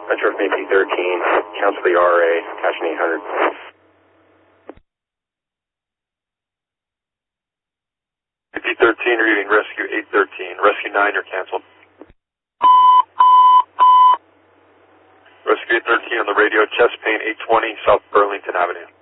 Metro BP13, cancel the RA, attaching 800. BP13 reading rescue 813. Rescue 9, you're canceled. Rescue 813 on the radio, chest pain 820, South Burlington Avenue.